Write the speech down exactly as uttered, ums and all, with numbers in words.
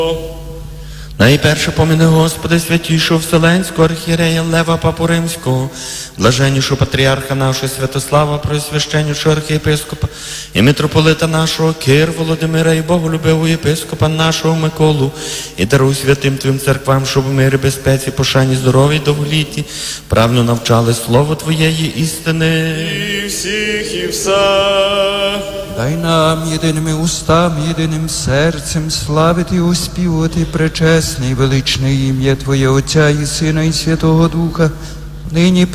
Найперше поміни, Господи, святішого Вселенського архієрея Лева Папу Римського, блаженнішого патріарха нашого Святослава, преосвященнішого архієпископа і митрополита нашого Кир Володимира і боголюбивого єпископа нашого Миколу, і даруй святим Твоїм церквам, щоб у мирі, безпеці, пошані, здоров'ї, довголітті, правно навчали Слово Твоєї істини. І всіх, і все. Дай нам єдиними устами, єдиним серцем славити і оспівувати пречесне і величне ім'я Твоє Отця і Сина і Святого Духа, нині